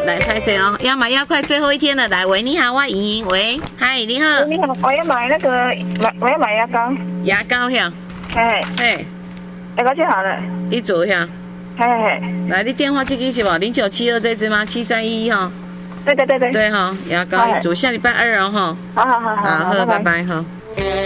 来拍摄哦，要买要快最后一天了。来，喂，你好，我莹莹，喂，嗨，你好。 你好，我要买那个我要买牙膏。 牙膏呀？ 嘿，牙膏就好了。 一组呀？ 嘿。 来，你电话这个是不？0972这支吗？731哈。 对。 对哈，牙膏一组，下礼拜2哦哈。 好， 好，拜拜哈。